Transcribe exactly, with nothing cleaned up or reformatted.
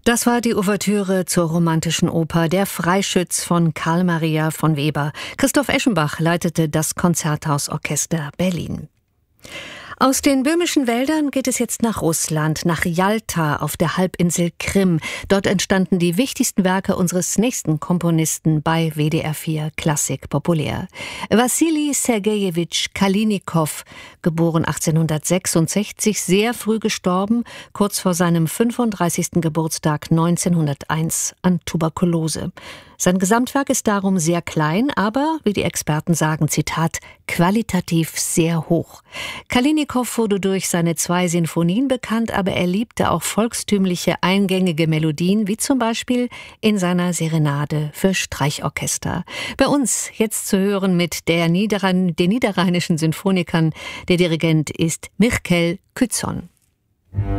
Das war die Ouvertüre zur romantischen Oper Der Freischütz von Carl Maria von Weber. Christoph Eschenbach leitete das Konzerthausorchester Berlin. Aus den böhmischen Wäldern geht es jetzt nach Russland, nach Jalta auf der Halbinsel Krim. Dort entstanden die wichtigsten Werke unseres nächsten Komponisten bei W D R vier Klassik Populär. Wassili Sergejewitsch Kalinikow, geboren achtzehnhundertsechsundsechzig, sehr früh gestorben, kurz vor seinem fünfunddreißigsten Geburtstag neunzehnhunderteins an Tuberkulose. Sein Gesamtwerk ist darum sehr klein, aber, wie die Experten sagen, Zitat, qualitativ sehr hoch. Kalinikow wurde durch seine zwei Sinfonien bekannt, aber er liebte auch volkstümliche eingängige Melodien, wie zum Beispiel in seiner Serenade für Streichorchester. Bei uns jetzt zu hören mit der Niederrhein, den niederrheinischen Sinfonikern. Der Dirigent ist Mirkel Kützon.